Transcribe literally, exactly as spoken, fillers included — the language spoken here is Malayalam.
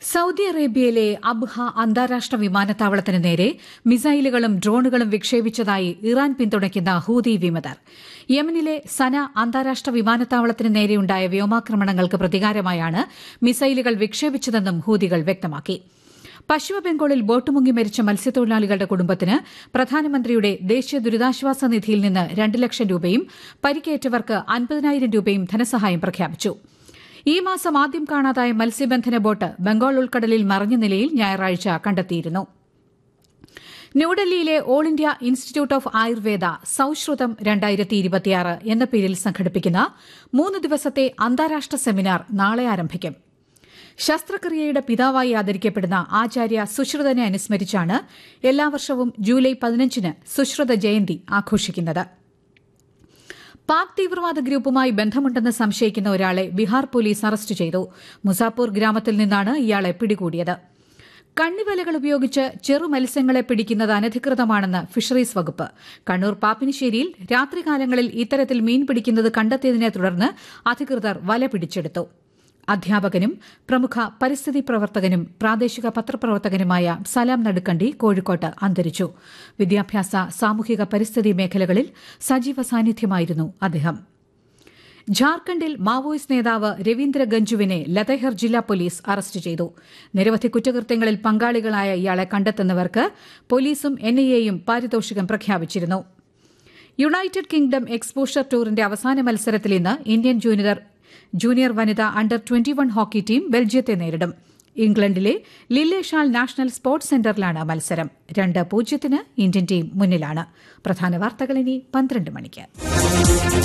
സൌദി അറേബ്യയിലെ അബ്ഹ അന്താരാഷ്ട്ര വിമാനത്താവളത്തിന് നേരെ മിസൈലുകളും ഡ്രോണുകളും വിക്ഷേപിച്ചതായി ഇറാൻ പിന്തുണയ്ക്കുന്ന ഹൂതി വിമതർ. യമനിലെ സന അന്താരാഷ്ട്ര വിമാനത്താവളത്തിന് നേരെയുണ്ടായ വ്യോമാക്രമണങ്ങൾക്ക് പ്രതികാരമായാണ് മിസൈലുകൾ വിക്ഷേപിച്ചതെന്നും ഹൂതികൾ വ്യക്തമാക്കി. പശ്ചിമബംഗാളിൽ ബോട്ട് മുങ്ങി മരിച്ച മത്സ്യത്തൊഴിലാളികളുടെ കുടുംബത്തിന് പ്രധാനമന്ത്രിയുടെ ദേശീയ ദുരിതാശ്വാസ നിധിയിൽ നിന്ന് രണ്ട് ലക്ഷം രൂപയും പരിക്കേറ്റവർക്ക് അൻപതിനായിരം രൂപയും ധനസഹായം പ്രഖ്യാപിച്ചു. ഈ മാസം ആദ്യം കാണാതായ മത്സ്യബന്ധന ബോട്ട് ബംഗാൾ ഉൾക്കടലിൽ മറഞ്ഞ നിലയിൽ ഞായറാഴ്ച കണ്ടെത്തിയിരുന്നു. ന്യൂഡൽഹിയിലെ all India institute of Ayurveda സൌശ്രുതം രണ്ടായിരത്തി ഇരുപത്തിയാറ് എന്ന പേരിൽ സംഘടിപ്പിക്കുന്ന മൂന്ന് ദിവസത്തെ അന്താരാഷ്ട്ര സെമിനാർ നാളെ ആരംഭിക്കും. ശസ്ത്രക്രിയയുടെ പിതാവായി ആദരിക്കപ്പെടുന്ന ആചാര്യ സുശ്രുതനെ അനുസ്മരിച്ചാണ് എല്ലാ വർഷവും ജൂലൈ പതിനഞ്ചിന് സുശ്രുത ജയന്തി ആഘോഷിക്കുന്നത്. പാക് തീവ്രവാദ ഗ്രൂപ്പുമായി ബന്ധമുണ്ടെന്ന് സംശയിക്കുന്ന ഒരാളെ ബീഹാർ പോലീസ് അറസ്റ്റ് ചെയ്തു. മുസാപൂർ ഗ്രാമത്തിൽ നിന്നാണ് ഇയാളെ പിടികൂടിയത്. കണ്ണിവലകൾ ഉപയോഗിച്ച് ചെറു മത്സ്യങ്ങളെ പിടിക്കുന്നത് അനധികൃതമാണെന്ന് ഫിഷറീസ് വകുപ്പ്. കണ്ണൂർ പാപ്പിനിശ്ശേരിയിൽ രാത്രികാലങ്ങളിൽ ഇത്തരത്തിൽ മീൻ പിടിക്കുന്നത് കണ്ടെത്തിയതിനെ തുടർന്ന് അധികൃതർ വല പിടിച്ചെടുത്തു. അധ്യാപകനും പ്രമുഖ പരിസ്ഥിതി പ്രവർത്തകനും പ്രാദേശിക പത്രപ്രവർത്തകനുമായ സലാം നടുക്കണ്ടി കോഴിക്കോട്ട് അന്തരിച്ചു. വിദ്യാഭ്യാസ, സാമൂഹിക പരിസ്ഥിതി മേഖലകളിൽ സജീവ സാന്നിധ്യമായിരുന്നു അദ്ദേഹം. ഝാർഖണ്ഡിൽ മാവോയിസ്റ്റ് നേതാവ് രവീന്ദ്ര ഗഞ്ചുവിനെ ലതേഹർ ജില്ലാ പോലീസ് അറസ്റ്റ് ചെയ്തു. നിരവധി കുറ്റകൃത്യങ്ങളിൽ പങ്കാളികളായ ഇയാളെ കണ്ടെത്തുന്നവർക്ക് പോലീസും എൻ ഐ എയും പാരിതോഷികം പ്രഖ്യാപിച്ചിരുന്നു. യുണൈറ്റഡ് കിങ്ഡം എക്സ്പോഷർ ടൂറിന്റെ അവസാന മത്സരത്തിൽ ഇന്ന് ഇന്ത്യൻ ജൂനിയർ ജൂനിയർ വനിത അണ്ടർ ട്വന്റിവൺ ഹോക്കി ടീം ബെൽജിയത്തെ നേരിടും. ഇംഗ്ലണ്ടിലെ ലില്ലേഷാൾ നാഷണൽ സ്പോർട്സ് സെന്ററിലാണ് മത്സരം. രണ്ട് പൂജ്യത്തിന് ഇന്ത്യൻ ടീം മുന്നിലാണ്. പ്രധാന വാർത്തകൾ ഇനി പന്ത്രണ്ട് മണിക്ക്.